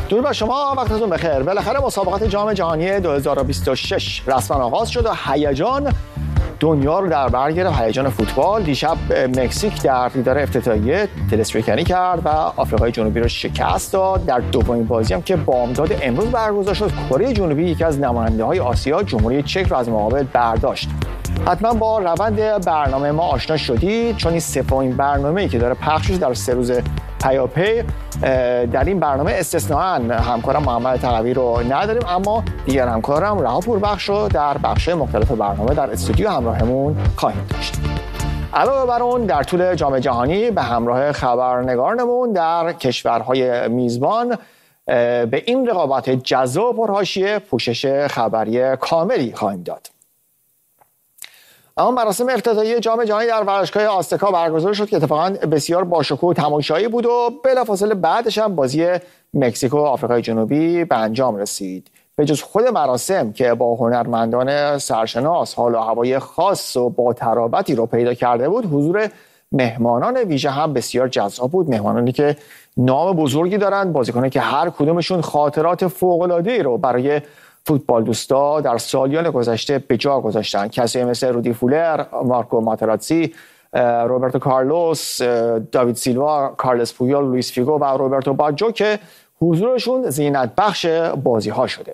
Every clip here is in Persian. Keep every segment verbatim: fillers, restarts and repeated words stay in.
درود بر شما، وقتتون بخیر. بالاخره مسابقات جام جهانی دو هزار و بیست و شش رسما آغاز شد و هیجان دنیا رو در بر گرفت. هیجان فوتبال. دیشب مکزیک در دیدار افتتاحیه تلسفریکنی کرد و آفریقای جنوبی رو شکست داد. در دومین بازی هم که بامداد امروز برگزار شد، کره جنوبی یکی از نماینده‌های آسیا جمهوری چک رو از مقابل برداشت. حتما با روند برنامه ما آشنا شدید، چون این سومین برنامه‌ای که داره پخش میشه در سه روز پیاپی. در این برنامه استثناءً همکارم محمد تقوی رو نداریم، اما دیگر همکارم رها پوربخش رو در بخش مختلف برنامه در استودیو همراهمون خواهیم داشت. علاوه بر اون در طول جام جهانی به همراه خبرنگارانمون در کشورهای میزبان به این رقابت جذاب و پرحاشیه پوشش خبری کاملی خواهیم داد. اما مراسم افتتاحیه جام جهانی در ورزشگاه آستکا برگزار شد که اتفاقا بسیار باشکوه و تماشایی بود و بلافاصله بعدش هم بازی مکزیک و آفریقای جنوبی به انجام رسید. به جز خود مراسم که با هنرمندان سرشناس حال و هوای خاص و با ترابطی رو پیدا کرده بود، حضور مهمانان ویژه هم بسیار جذاب بود. مهمانانی که نام بزرگی دارند، بازیکنانی که هر کدومشون خاطرات فوق‌العاده‌ای رو برای فوتبال دوستا در سالیان گذشته به جا گذاشتن. کسی مثل رودی فولر، مارکو ماتراتزی، روبرتو کارلوس، داوید سیلوا، کارلس پویول، لوئیس فیگو و روبرتو باجو که حضورشون زینت بخش بازی ها شده.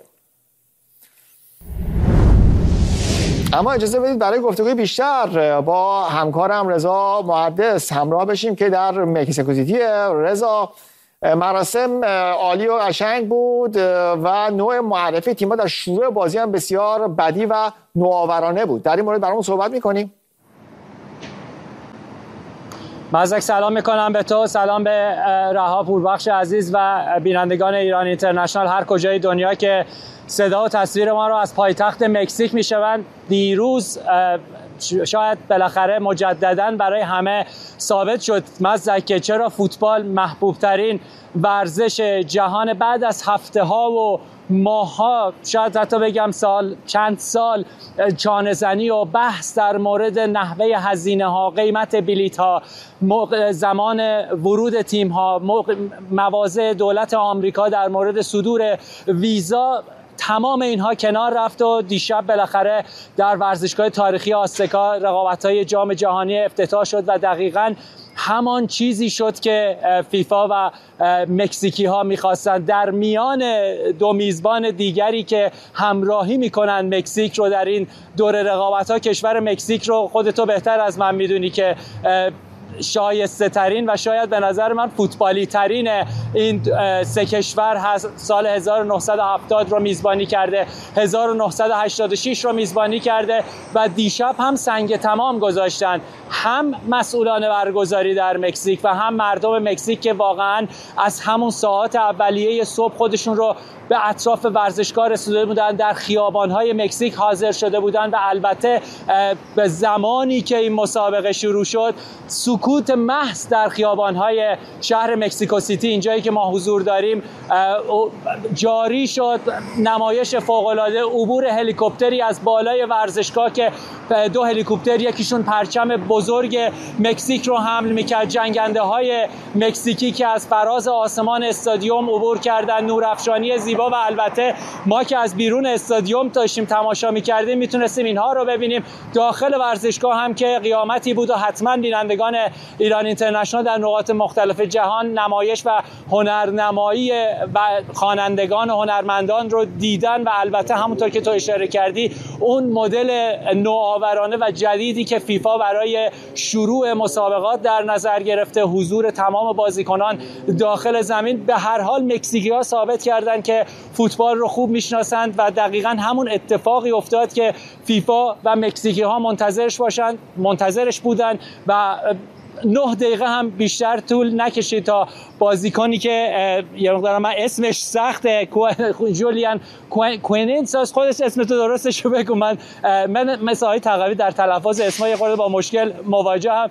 اما اجازه بدید برای گفتگوی بیشتر با همکارم رضا محدث همراه بشیم که در مکزیکو سیتی. رضا، مراسم عالی و قشنگ بود و نوع معرفی تیم‌ها در شروع بازی هم بسیار بدی و نوآورانه بود. در این مورد برامون صحبت می‌کنیم؟ مزدک سلام میکنم به تو، سلام به رها پوربخش عزیز و بینندگان ایران اینترنشنال هر کجای دنیا که صدا و تصویر ما رو از پایتخت مکزیک میشنوند. دیروز شاید بالاخره مجدداً برای همه ثابت شد مزدک که چرا فوتبال محبوب ترین ورزش جهان بعد از هفته ها و ماها، شاید حتی بگم سال چند سال چانه زنی و بحث در مورد نحوه هزینه ها، قیمت بلیط ها، زمان ورود تیم ها، مواضع دولت آمریکا در مورد صدور ویزا، تمام اینها کنار رفت و دیشب بالاخره در ورزشگاه تاریخی آستکا رقابت‌های جام جهانی افتتاح شد و دقیقاً همان چیزی شد که فیفا و مکزیکی ها می‌خواستن. در میان دو میزبان دیگری که همراهی می‌کنن مکزیک رو در این دور رقابت‌ها، کشور مکزیک رو خودتو بهتر از من می‌دونی که شایسته ترین و شاید به نظر من فوتبالی ترین این سه کشور هست. سال هزار و نهصد و هفتاد رو میزبانی کرده، هزار و نهصد و هشتاد و شش رو میزبانی کرده و دیشب هم سنگ تمام گذاشتن، هم مسئولان برگزاری در مکزیک و هم مردم مکزیک که واقعا از همون ساعات اولیه صبح خودشون رو به اطراف ورزشگاه رسیده بودن، در خیابان‌های مکزیک حاضر شده بودن و البته به زمانی که این مسابقه شروع شد سکوت محض در خیابان‌های شهر مکزیکو سیتی، اینجایی که ما حضور داریم، جاری شد. نمایش فوق‌العاده، عبور هلیکوپتری از بالای ورزشگاه که دو هلیکوپتر یکیشون پرچم بزرگ مکزیک رو حمل می‌کرد، جنگنده‌های مکزیکی که از فراز آسمان استادیوم عبور کردن، نورافشانی زیبا و البته ما که از بیرون استادیوم داشتیم تماشا می‌کردیم میتونستیم اینها رو ببینیم. داخل ورزشگاه هم که قیامتی بود و حتما بینندگان ایران اینترنشنال در نقاط مختلف جهان نمایش و هنرنمایی و خوانندگان و هنرمندان رو دیدن و البته همونطور که تو اشاره کردی اون مدل نوآورانه و جدیدی که فیفا برای شروع مسابقات در نظر گرفته، حضور تمام بازیکنان داخل زمین، به هر حال مکزیکی‌ها ثابت کردن که فوتبال رو خوب میشناسند و دقیقاً همون اتفاقی افتاد که فیفا و مکزیکی‌ها منتظرش باشن منتظرش بودن و نه دقیقه هم بیشتر طول نکشید تا بازیکنی که یه مقدار من اسمش سخته، جولیان کوینینساس، خودش اسم تو درستش رو بگو، من من مثل آقای تقوی در تلفظ اسمای خود با مشکل مواجهم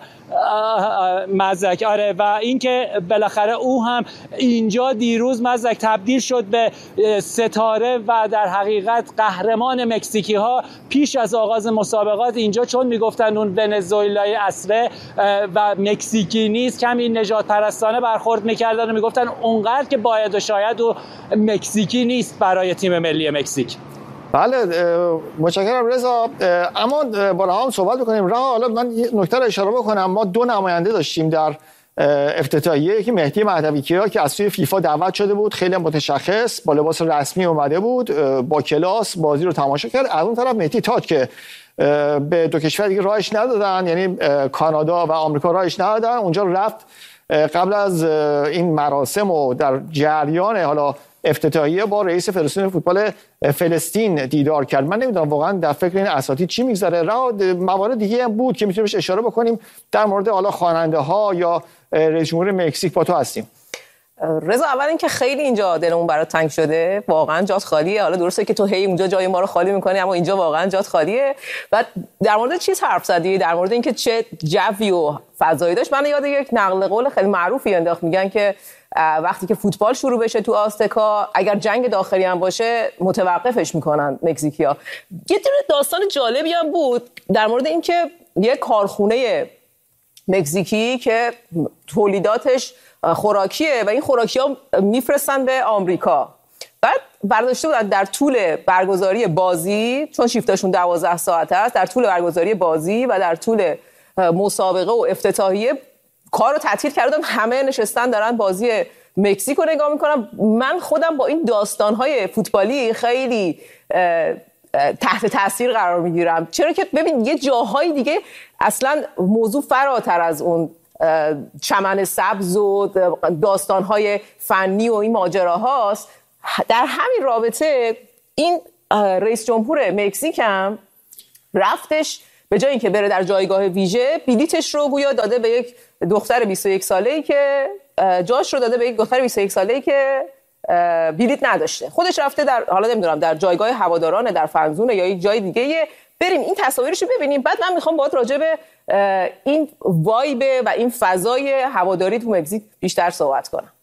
مزدک. آره، و اینکه بالاخره او هم اینجا دیروز مزدک تبدیل شد به ستاره و در حقیقت قهرمان مکزیکی ها پیش از آغاز مسابقات اینجا، چون میگفتن اون ونزوئلای اصله و مکزیکی نیست کمی نجات پرستانه برخورد میکردن و میگفتن اونقدر که باید و شاید و مکزیکی نیست برای تیم ملی مکزیک. بله متشکرم رضا. اما با رها صحبت بکنیم. رها حالا من نکته رو اشاره بکنم، ما دو نماینده داشتیم در افتتاحیه، یکی مهدی مهدوی‌کیا که از سوی فیفا دعوت شده بود، خیلی متشخص با لباس رسمی اومده بود، با کلاس بازی رو تماشا کرد. از اون طرف مهدی تاج که به دو کشور دیگه راهش ندادن، یعنی کانادا و آمریکا راهش ندادن، اونجا رفت قبل از این مراسم و در جریان حالا افتتاحیه با رئیس فدراسیون فوتبال فلسطین دیدار کرد. من نمیدونم واقعا در فکر این اساتید چی میگذره. موارد دیگه هم بود که میتونیم بهش اشاره بکنیم در مورد حالا خواننده ها یا رئیس جمهور مکزیک. با تو هستیم. رضا، اول اینکه خیلی اینجا دلمون برات تنگ شده، واقعا جات خالیه. حالا درسته که تو هی اونجا جای ما رو خالی می‌کنی، اما اینجا واقعا جات خالیه. و در مورد چیز حرف زدی، در مورد اینکه چه جوی و فضایی داشت. من یاد یک نقل قول خیلی معروفی انداخت، میگن که وقتی که فوتبال شروع بشه تو آزتکا، اگر جنگ داخلی هم باشه متوقفش میکنن مکزیکیا. یه دونه داستان جالبی هم بود در مورد اینکه یه کارخونه مکزیکی که تولیداتش خوراکیه و این خوراکی ها میفرستن به آمریکا، بعد برداشته بودن در طول برگزاری بازی، چون شیفتاشون دوازده ساعت است، در طول برگزاری بازی و در طول مسابقه و افتتاحیه کار رو تعطیل کردن، همه نشستن دارن بازی مکزیک رو نگاه میکنن. من خودم با این داستانهای فوتبالی خیلی تحت تاثیر قرار میگیرم، چرا که ببین یه جاهای دیگه اصلا موضوع فراتر از اون چمن سبز و داستانهای فنی و این ماجراهاست. در همین رابطه این رئیس جمهور مکزیک هم رفتش به جای اینکه بره در جایگاه ویژه، بلیتش رو گویا داده به یک دختر بیست و یک ساله‌ای که جاش رو داده به یک دختر بیست و یک ساله‌ای که بلیت نداشته. خودش رفته در، حالا نمیدونم در جایگاه هوادارانه، در فنزونه یا یک جای دیگه. بریم این تصاویرشو ببینیم، بعد من میخوام باهات راجع به این وایب و این فضای هواداری تو مکزیک بیشتر صحبت کنم.